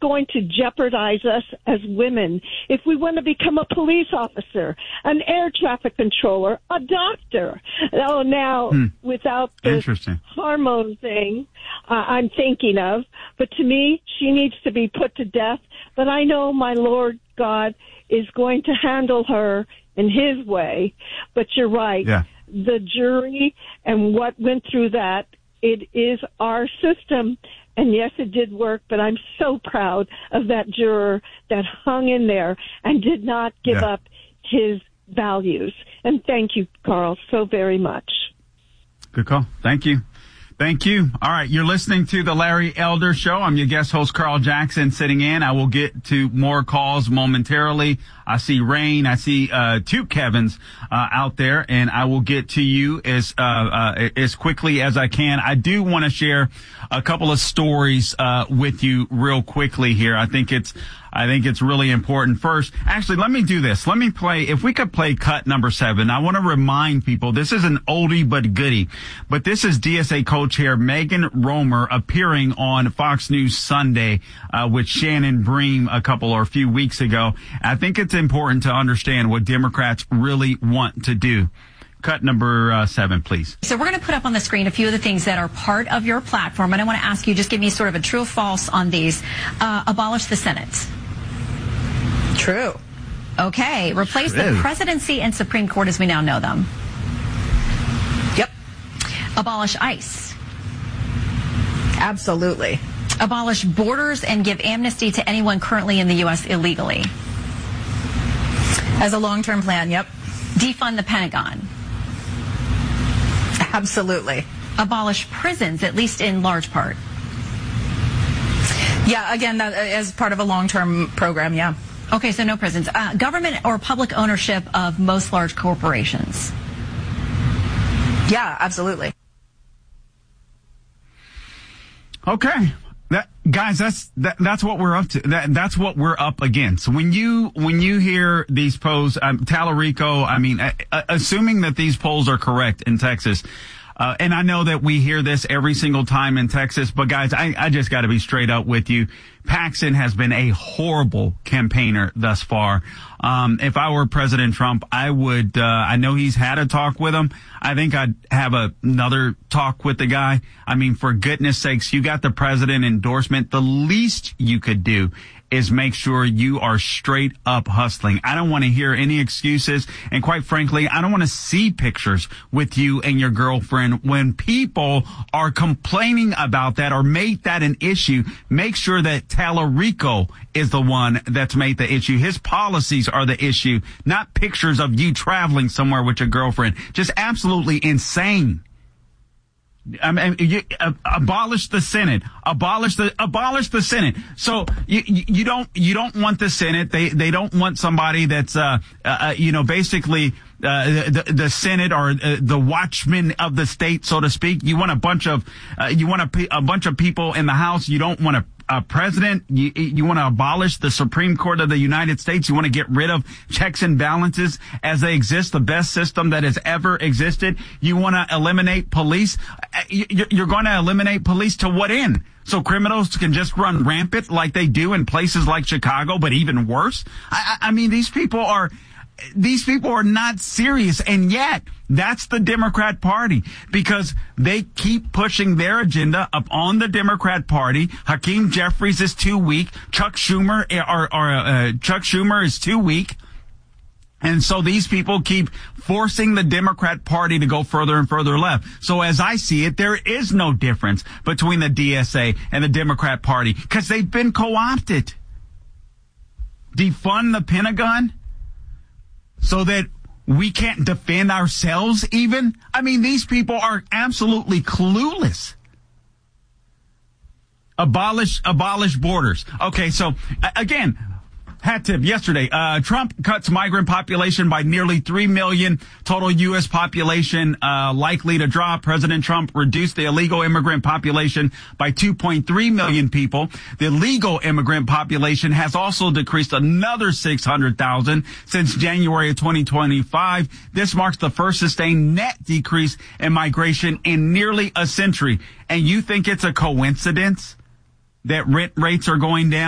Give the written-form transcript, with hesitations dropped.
going to jeopardize us as women. If we want to become a police officer, an air traffic controller, a doctor. Oh, now, without the hormone thing I'm thinking of. But to me, she needs to be put to death. But I know my Lord God is going to handle her in his way. But you're right. Yeah. The jury and what went through that, it is our system. And yes, it did work, but I'm so proud of that juror that hung in there and did not give up his values. And thank you, Carl, so very much. Good call. Thank you. Thank you. All right. You're listening to the Larry Elder Show. I'm your guest host, Carl Jackson, sitting in. I will get to more calls momentarily. I see Rain. I see, two Kevins, out there, and I will get to you as quickly as I can. I do want to share a couple of stories, with you real quickly here. I think it's really important. First, actually, let me do this. Let me play, if we could play cut number 7. I want to remind people, this is an oldie but goodie, but this is DSA co-chair Megan Romer appearing on Fox News Sunday, with Shannon Bream a few weeks ago. I think it's important to understand what Democrats really want to do. Cut number 7, please. So we're going to put up on the screen a few of the things that are part of your platform, and I want to ask you, just give me sort of a true or false on these. Abolish the Senate. True. Okay. Replace the presidency and Supreme Court as we now know them. Yep. Abolish ICE. Absolutely. Abolish borders and give amnesty to anyone currently in the U.S. illegally. As a long-term plan, yep. Defund the Pentagon. Absolutely. Abolish prisons, at least in large part. Yeah, again, that as part of a long-term program, yeah. Okay, so no prisons. Government or public ownership of most large corporations. Yeah, absolutely. Okay. Guys, that's what we're up to. That's what we're up against. When you hear these polls, Tallarico, I mean, assuming that these polls are correct in Texas, and I know that we hear this every single time in Texas, but guys, I just got to be straight up with you. Paxton has been a horrible campaigner thus far. If I were President Trump, I would, I know he's had a talk with him. I think I'd have another talk with the guy. I mean, for goodness sakes, you got the president endorsement. The least you could do is make sure you are straight up hustling. I don't want to hear any excuses. And quite frankly, I don't want to see pictures with you and your girlfriend. When people are complaining about that or make that an issue, make sure that Tallarico is the one that's made the issue. His policies are the issue, not pictures of you traveling somewhere with your girlfriend. Just absolutely insane. I mean, abolish the Senate. Abolish the Senate. So you don't want the Senate. They don't want somebody that's basically the Senate or the watchman of the state, so to speak. You want a bunch of people in the House. You don't want a president. You want to abolish the Supreme Court of the United States. You want to get rid of checks and balances as they exist, the best system that has ever existed. You want to eliminate police. You're going to eliminate police to what end? So criminals can just run rampant like they do in places like Chicago, but even worse. I mean, these people are not serious. And yet that's the Democrat Party, because they keep pushing their agenda up on the Democrat Party. Hakeem Jeffries is too weak. Chuck Schumer is too weak. And so these people keep forcing the Democrat Party to go further and further left. So as I see it, there is no difference between the DSA and the Democrat Party, because they've been co-opted. Defund the Pentagon so that we can't defend ourselves even? I mean, these people are absolutely clueless. Abolish borders. Okay, so again, hat tip yesterday, Trump cuts migrant population by nearly 3 million. Total U.S. population likely to drop. President Trump reduced the illegal immigrant population by 2.3 million people. The legal immigrant population has also decreased another 600,000 since January of 2025. This marks the first sustained net decrease in migration in nearly a century. And you think it's a coincidence that rent rates are going down?